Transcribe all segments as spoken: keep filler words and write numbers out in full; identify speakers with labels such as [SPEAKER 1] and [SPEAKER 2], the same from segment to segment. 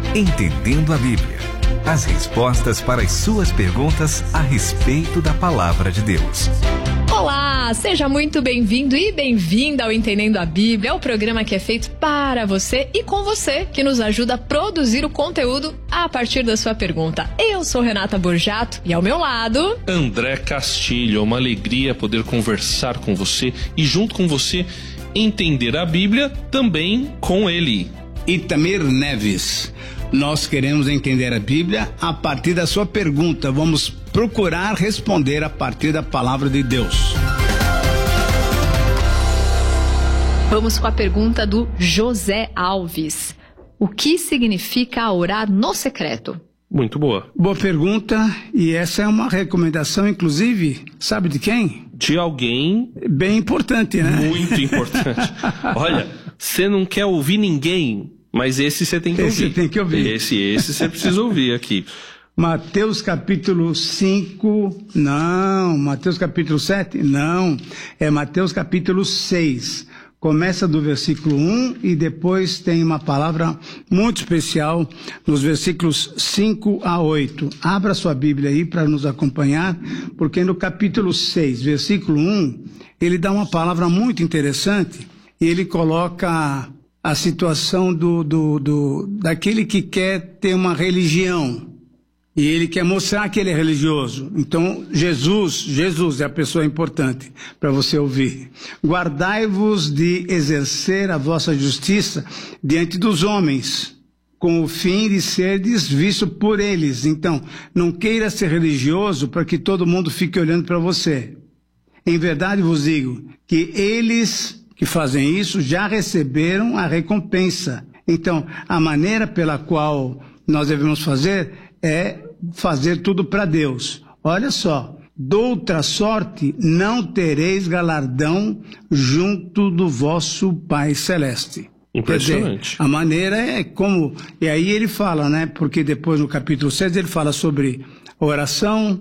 [SPEAKER 1] Entendendo a Bíblia. As respostas para as suas perguntas a respeito da Palavra de Deus.
[SPEAKER 2] Olá, seja muito bem-vindo e bem-vinda ao Entendendo a Bíblia, o programa que é feito para você e com você, que nos ajuda a produzir o conteúdo a partir da sua pergunta. Eu sou Renata Borjato e ao meu lado...
[SPEAKER 3] André Castilho. É uma alegria poder conversar com você e junto com você entender a Bíblia também com ele.
[SPEAKER 4] Itamir Neves. Nós queremos entender a Bíblia a partir da sua pergunta. Vamos procurar responder a partir da palavra de Deus.
[SPEAKER 2] Vamos com a pergunta do José Alves. O que significa orar no secreto?
[SPEAKER 3] Muito boa.
[SPEAKER 4] Boa pergunta, e essa é uma recomendação, inclusive, sabe de quem?
[SPEAKER 3] De alguém...
[SPEAKER 4] Bem importante, né?
[SPEAKER 3] Muito importante. Olha, você não quer ouvir ninguém... Mas esse você tem que
[SPEAKER 4] esse
[SPEAKER 3] ouvir.
[SPEAKER 4] Esse tem que ouvir.
[SPEAKER 3] Esse, esse você precisa ouvir aqui.
[SPEAKER 4] Mateus capítulo cinco, não. Mateus capítulo sete, não. É Mateus capítulo seis. Começa do versículo um e depois tem uma palavra muito especial nos versículos cinco a oito. Abra sua Bíblia aí para nos acompanhar, porque no capítulo seis, versículo um, ele dá uma palavra muito interessante e ele coloca... a situação do, do, do, daquele que quer ter uma religião e ele quer mostrar que ele é religioso. Então, Jesus, Jesus é a pessoa importante para você ouvir. Guardai-vos de exercer a vossa justiça diante dos homens, com o fim de serdes visto por eles. Então, não queira ser religioso para que todo mundo fique olhando para você. Em verdade vos digo que eles... que fazem isso, já receberam a recompensa. Então, a maneira pela qual nós devemos fazer é fazer tudo para Deus. Olha só, doutra sorte não tereis galardão junto do vosso Pai Celeste.
[SPEAKER 3] Impressionante.
[SPEAKER 4] Quer dizer, a maneira é como... E aí ele fala, né? Porque depois no capítulo seis ele fala sobre oração,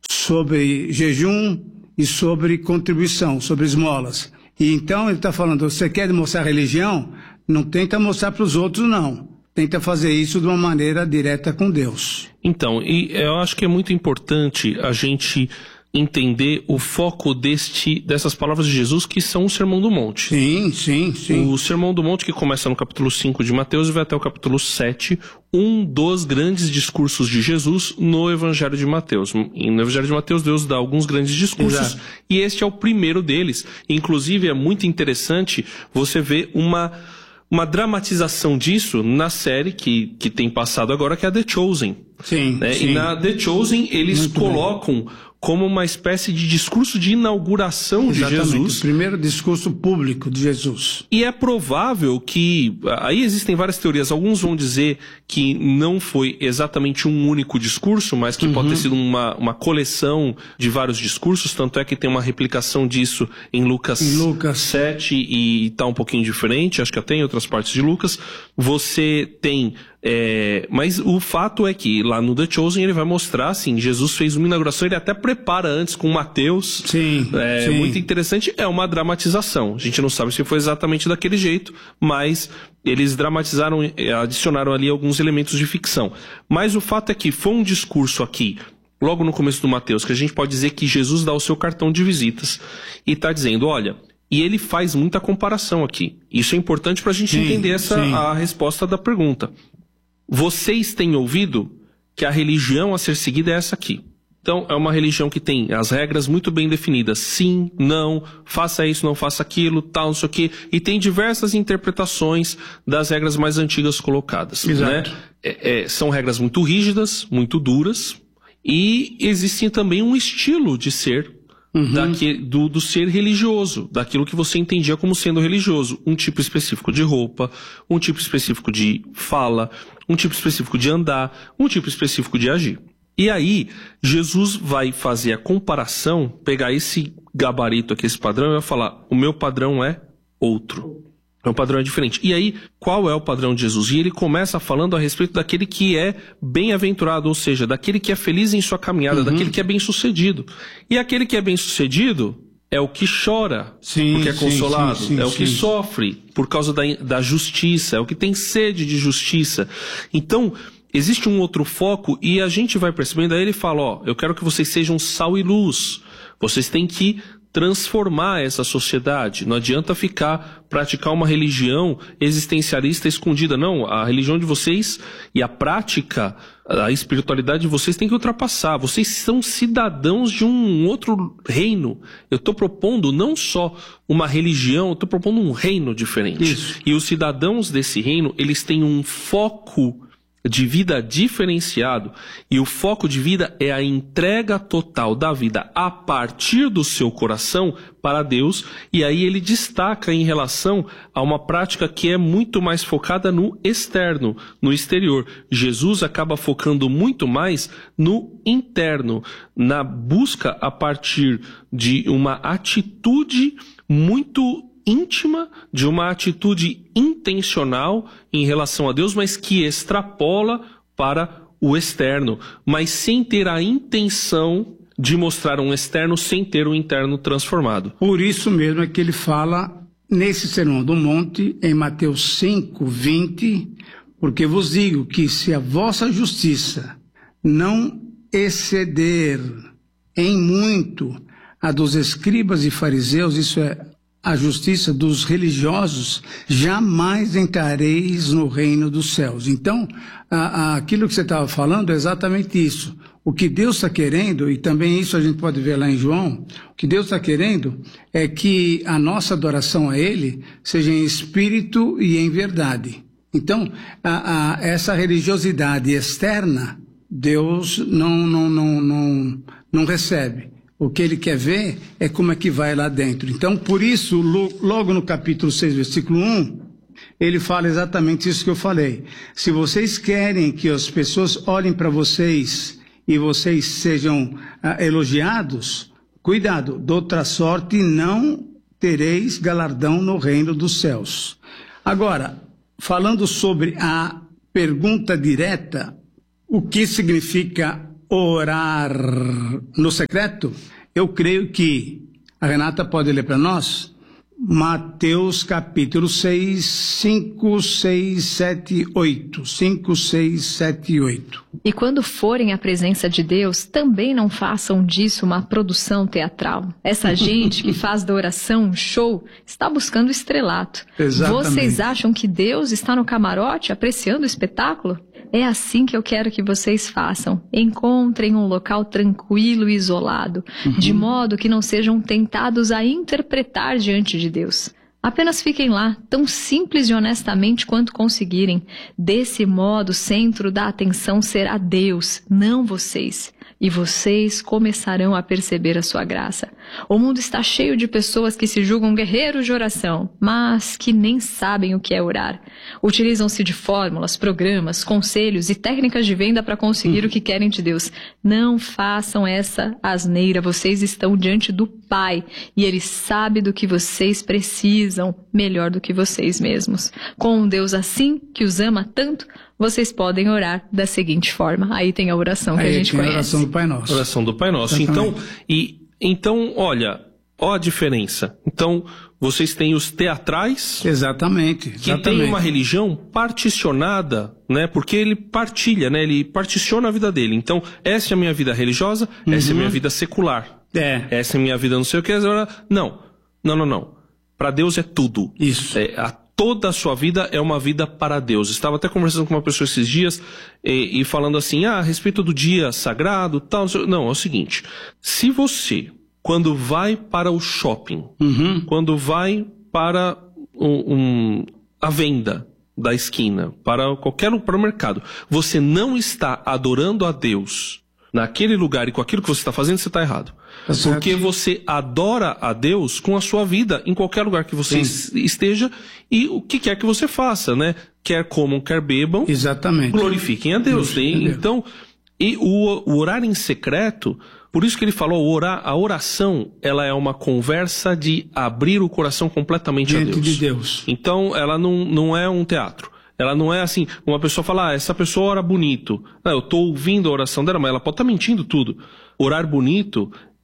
[SPEAKER 4] sobre jejum e sobre contribuição, sobre esmolas. E então ele está falando, você quer mostrar religião? Não tenta mostrar para os outros, não. Tenta fazer isso de uma maneira direta com Deus.
[SPEAKER 3] Então, e eu acho que é muito importante a gente entender o foco deste, dessas palavras de Jesus, que são o Sermão do Monte.
[SPEAKER 4] Sim, sim, sim.
[SPEAKER 3] O Sermão do Monte, que começa no capítulo cinco de Mateus e vai até o capítulo sete, um dos grandes discursos de Jesus no Evangelho de Mateus. E no Evangelho de Mateus, Deus dá alguns grandes discursos, exato, e este é o primeiro deles. Inclusive, é muito interessante você ver uma... uma dramatização disso na série que, que tem passado agora, que é a The Chosen.
[SPEAKER 4] Sim,
[SPEAKER 3] né?
[SPEAKER 4] sim.
[SPEAKER 3] E na The Chosen eles
[SPEAKER 4] Muito
[SPEAKER 3] colocam bem. Como uma espécie de discurso de inauguração
[SPEAKER 4] Exatamente,
[SPEAKER 3] de Jesus.
[SPEAKER 4] O primeiro discurso público de Jesus.
[SPEAKER 3] E é provável que... Aí existem várias teorias. Alguns vão dizer que não foi exatamente um único discurso, mas que uhum. pode ter sido uma, uma coleção de vários discursos. Tanto é que tem uma replicação disso em Lucas,
[SPEAKER 4] em Lucas.
[SPEAKER 3] sete e está um pouquinho diferente. Acho que até em outras partes de Lucas. Você tem... É, mas o fato é que lá no The Chosen ele vai mostrar, assim, Jesus fez uma inauguração, ele até prepara antes com Mateus.
[SPEAKER 4] Sim,
[SPEAKER 3] é,
[SPEAKER 4] sim.
[SPEAKER 3] Muito interessante, é uma dramatização. A gente não sabe se foi exatamente daquele jeito, mas eles dramatizaram, adicionaram ali alguns elementos de ficção. Mas o fato é que foi um discurso aqui, logo no começo do Mateus, que a gente pode dizer que Jesus dá o seu cartão de visitas e está dizendo, olha... E ele faz muita comparação aqui. Isso é importante para a gente sim, entender essa, a resposta da pergunta. Vocês têm ouvido que a religião a ser seguida é essa aqui. Então, é uma religião que tem as regras muito bem definidas. Sim, não, faça isso, não faça aquilo, tal, não sei o quê. E tem diversas interpretações das regras mais antigas colocadas.
[SPEAKER 4] Exato.
[SPEAKER 3] Né? É, é, são regras muito rígidas, muito duras. E existe também um estilo de ser Uhum. Daqui, do, do ser religioso, daquilo que você entendia como sendo religioso. Um tipo específico de roupa, um tipo específico de fala, um tipo específico de andar, um tipo específico de agir. E aí, Jesus vai fazer a comparação, pegar esse gabarito aqui, esse padrão, e vai falar, o meu padrão é outro. O padrão é diferente. E aí, qual é o padrão de Jesus? E ele começa falando a respeito daquele que é bem-aventurado, ou seja, daquele que é feliz em sua caminhada, uhum. daquele que é bem-sucedido. E aquele que é bem-sucedido é o que chora,
[SPEAKER 4] sim,
[SPEAKER 3] porque é
[SPEAKER 4] sim,
[SPEAKER 3] consolado,
[SPEAKER 4] sim, sim,
[SPEAKER 3] é o que
[SPEAKER 4] sim.
[SPEAKER 3] sofre por causa da, da justiça, é o que tem sede de justiça. Então, existe um outro foco e a gente vai percebendo, aí ele fala, ó, eu quero que vocês sejam sal e luz, vocês têm que transformar essa sociedade, não adianta ficar, praticar uma religião existencialista escondida, não, a religião de vocês e a prática, a espiritualidade de vocês tem que ultrapassar, vocês são cidadãos de um outro reino, eu estou propondo não só uma religião, eu estou propondo um reino diferente.
[SPEAKER 4] Isso.
[SPEAKER 3] E os cidadãos desse reino, eles têm um foco de vida diferenciado, e o foco de vida é a entrega total da vida a partir do seu coração para Deus, e aí ele destaca em relação a uma prática que é muito mais focada no externo, no exterior. Jesus acaba focando muito mais no interno, na busca a partir de uma atitude muito íntima, de uma atitude intencional em relação a Deus, mas que extrapola para o externo, mas sem ter a intenção de mostrar um externo sem ter um interno transformado.
[SPEAKER 4] Por isso mesmo é que ele fala nesse Sermão do Monte, em Mateus cinco, vinte, porque vos digo que se a vossa justiça não exceder em muito a dos escribas e fariseus, isso é a justiça dos religiosos, jamais entrareis no reino dos céus. Então, a, a, aquilo que você estava falando é exatamente isso. O que Deus está querendo, e também isso a gente pode ver lá em João, o que Deus está querendo é que a nossa adoração a Ele seja em espírito e em verdade. Então, a, a, essa religiosidade externa, Deus não, não, não, não, não recebe. O que ele quer ver é como é que vai lá dentro. Então, por isso, logo no capítulo seis, versículo um, ele fala exatamente isso que eu falei. Se vocês querem que as pessoas olhem para vocês e vocês sejam ah, elogiados, cuidado, de outra sorte não tereis galardão no reino dos céus. Agora, falando sobre a pergunta direta, o que significa orar no secreto, eu creio que a Renata pode ler para nós Mateus capítulo seis, cinco, seis, sete, oito. cinco, seis, sete e oito.
[SPEAKER 2] E quando forem à presença de Deus, também não façam disso uma produção teatral. Essa gente que faz da oração um show está buscando estrelato.
[SPEAKER 4] Exatamente.
[SPEAKER 2] Vocês acham que Deus está no camarote apreciando o espetáculo? É assim que eu quero que vocês façam. Encontrem um local tranquilo e isolado, uhum. de modo que não sejam tentados a interpretar diante de Deus. Apenas fiquem lá, tão simples e honestamente quanto conseguirem. Desse modo, o centro da atenção será Deus, não vocês. E vocês começarão a perceber a sua graça. O mundo está cheio de pessoas que se julgam guerreiros de oração, mas que nem sabem o que é orar. Utilizam-se de fórmulas, programas, conselhos e técnicas de venda para conseguir hum. o que querem de Deus. Não façam essa asneira. Vocês estão diante do Pai e Ele sabe do que vocês precisam melhor do que vocês mesmos. Com um Deus assim, que os ama tanto, vocês podem orar da seguinte forma. Aí tem a oração que
[SPEAKER 4] Aí
[SPEAKER 2] a gente
[SPEAKER 4] tem
[SPEAKER 2] conhece.
[SPEAKER 4] A oração do Pai Nosso.
[SPEAKER 3] Oração do Pai Nosso. Então, e, então, olha, ó a diferença. Então, vocês têm os teatrais.
[SPEAKER 4] Exatamente.
[SPEAKER 3] Que
[SPEAKER 4] exatamente.
[SPEAKER 3] tem uma religião particionada, né? Porque ele partilha, né? Ele particiona a vida dele. Então, essa é a minha vida religiosa, uhum. essa é a minha vida secular.
[SPEAKER 4] É.
[SPEAKER 3] Essa é a minha vida não sei o que. Não, não, não, não. Para Deus é tudo.
[SPEAKER 4] Isso.
[SPEAKER 3] É, a Toda a sua vida é uma vida para Deus. Estava até conversando com uma pessoa esses dias e, e falando assim, ah, a respeito do dia sagrado, tal. Não, é o seguinte, se você, quando vai para o shopping, uhum. quando vai para um, um, a venda da esquina, para qualquer para o mercado, você não está adorando a Deus naquele lugar e com aquilo que você está fazendo, você está errado.
[SPEAKER 4] Tá
[SPEAKER 3] Porque você adora a Deus com a sua vida em qualquer lugar que você Sim. esteja e o que quer que você faça, né? Quer comam, quer bebam.
[SPEAKER 4] Exatamente.
[SPEAKER 3] Glorifiquem a Deus.
[SPEAKER 4] Glorifiquem a Deus.
[SPEAKER 3] Então, e o, o orar em secreto, por isso que ele falou, orar, a oração, ela é uma conversa de abrir o coração completamente
[SPEAKER 4] Diante
[SPEAKER 3] a Deus.
[SPEAKER 4] de Deus.
[SPEAKER 3] Então, ela não, não é um teatro. Ela não é assim, uma pessoa fala, ah, essa pessoa ora bonito. Não, eu estou ouvindo a oração dela, mas ela pode estar mentindo tudo. Orar bonito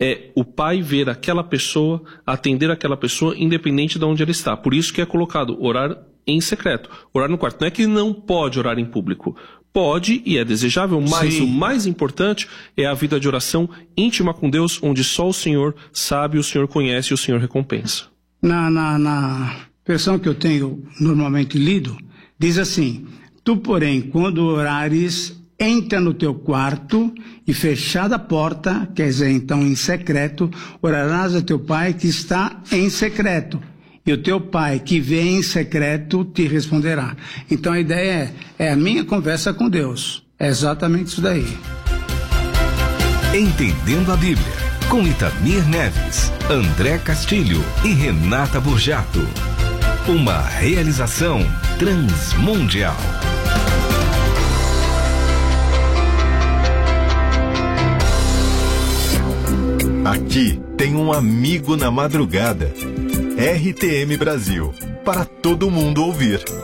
[SPEAKER 3] é o pai ver aquela pessoa, atender aquela pessoa, independente de onde ela está. Por isso que é colocado orar em secreto, orar no quarto. Não é que não pode orar em público. Pode e é desejável, mas Sim. o mais importante é a vida de oração íntima com Deus, onde só o Senhor sabe, o Senhor conhece e o Senhor recompensa.
[SPEAKER 4] Na, na, na versão que eu tenho normalmente lido, diz assim: tu, porém, quando orares, entra no teu quarto e, fechada a porta, quer dizer, então em secreto, orarás a teu pai que está em secreto. E o teu pai que vê em secreto te responderá. Então a ideia é, é a minha conversa com Deus. É exatamente isso daí.
[SPEAKER 1] Entendendo a Bíblia, com Itamir Neves, André Castilho e Renata Burjato. Uma realização Transmundial.
[SPEAKER 5] Aqui tem um amigo na madrugada. R T M Brasil, para todo mundo ouvir.